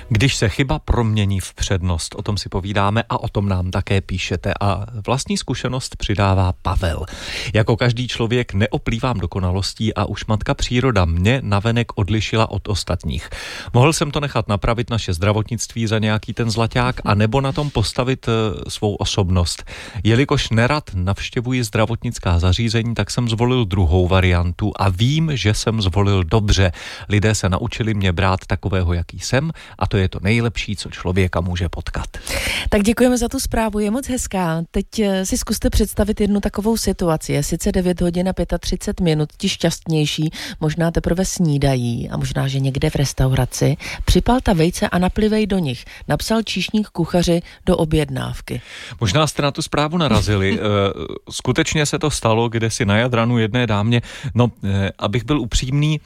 Když se chyba promění v přednost, o tom si povídáme a o tom nám také píšete a vlastní zkušenost přidává Pavel. Jako každý člověk neoplývám dokonalostí a už matka příroda mě navenek odlišila od ostatních. Mohl jsem to nechat napravit naše zdravotnictví za nějaký ten zlaťák a nebo na tom postavit svou osobnost. Jelikož nerad navštěvuji zdravotnická zařízení, tak jsem zvolil druhou variantu a vím, že jsem zvolil dobře. Lidé se naučili mě brát takového, jaký jsem, a to je to nejlepší, co člověka může potkat. Tak děkujeme za tu zprávu, je moc hezká. Teď si zkuste představit jednu takovou situaci. Je sice 9 hodin a 35 minut, ti šťastnější možná teprve snídají a možná, že někde v restauraci. Připal ta vejce a naplivej do nich. Napsal číšník kuchaři do objednávky. Možná jste na tu zprávu narazili. Skutečně se to stalo, kde si na Jadranu jedné dámě, abych byl upřímný,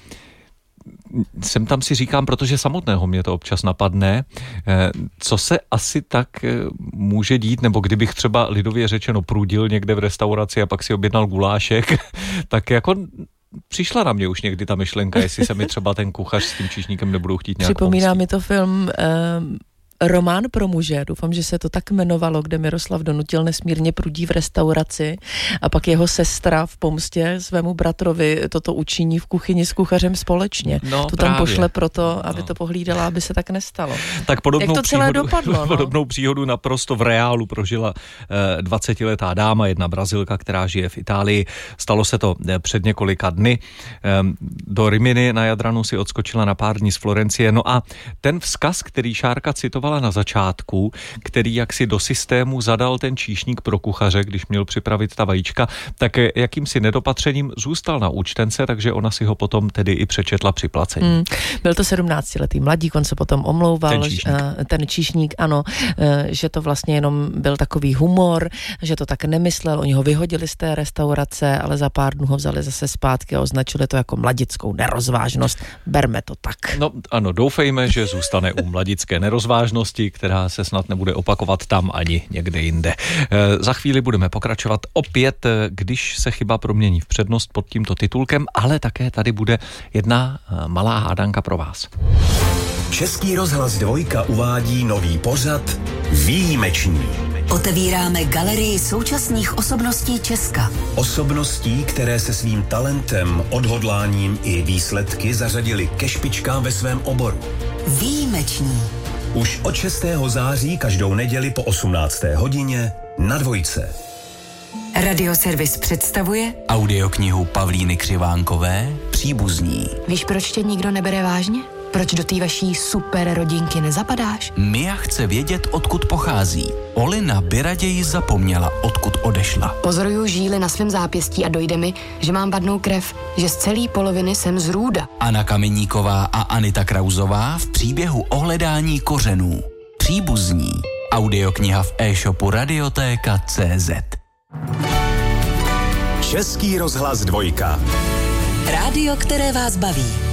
jsem tam si říkám, protože samotného mě to občas napadne, co se asi tak může dít, nebo kdybych třeba lidově řečeno prudil někde v restauraci a pak si objednal gulášek, tak jako přišla na mě už někdy ta myšlenka, jestli se mi třeba ten kuchař s tím číšníkem nebudou chtít nějak Připomíná pomstít. mi to film Román pro muže, doufám, že se to tak jmenovalo, kde Miroslav Donutil nesmírně prudí v restauraci a pak jeho sestra v pomstě svému bratrovi toto učiní v kuchyni s kuchařem společně. To tam pošle proto, aby to pohlídala, aby se tak nestalo. Tak podobnou jak to celé dopadlo? Podobnou příhodu naprosto v reálu prožila 20letá dáma, jedna Brazilka, která žije v Itálii. Stalo se to před několika dny. Do Rimini na Jadranu si odskočila na pár dní z Florencie. No a ten vzkaz, který Šárka citovala na začátku, který jaksi do systému zadal ten číšník pro kuchaře, když měl připravit ta vajíčka, tak jakýmsi nedopatřením zůstal na účtence, takže ona si ho potom tedy i přečetla při placení. Byl to 17letý mladík, on se potom omlouval, ten číšník, ano, že to vlastně jenom byl takový humor, že to tak nemyslel, oni ho vyhodili z té restaurace, ale za pár dnů ho vzali zase zpátky a označili to jako mladickou nerozvážnost. Berme to tak. No ano, doufejme, že zůstane u mladické nerozvážnosti, která se snad nebude opakovat tam ani někde jinde. Za chvíli budeme pokračovat opět, když se chyba promění v přednost pod tímto titulkem, ale také tady bude jedna malá hádanka pro vás. Český rozhlas 2 uvádí nový pořad Výjimeční. Otevíráme galerii současných osobností Česka. Osobností, které se svým talentem, odhodláním i výsledky zařadili ke špičkám ve svém oboru. Výjimeční. Už od 6. září každou neděli po 18. hodině na 2. Radioservis představuje audioknihu Pavlíny Křivánkové Příbuzní. Víš, proč tě nikdo nebere vážně? Proč do té vaší super rodinky nezapadáš? Mia chce vědět, odkud pochází. Olina by raději zapomněla, odkud odešla. Pozoruju žíly na svém zápěstí a dojde mi, že mám vadnou krev, že z celé poloviny jsem z Růda. Anna Kameníková a Anita Krauzová v příběhu o hledání kořenů. Příbuzní. Audiokniha v e-shopu Radiotéka.cz. Český rozhlas 2. rádio, které vás baví.